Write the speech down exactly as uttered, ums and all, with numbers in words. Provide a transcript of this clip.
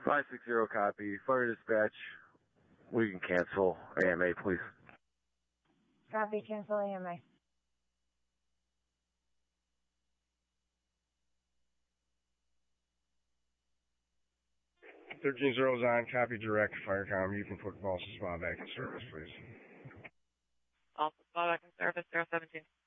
five six zero copy. Fire dispatch. We can cancel A M A, please. Copy, cancel A M A. thirteen zero's on, copy direct, Firecom. You can put Balsas Spa back in service, please. Balsas Spa back in service, zero seventeen.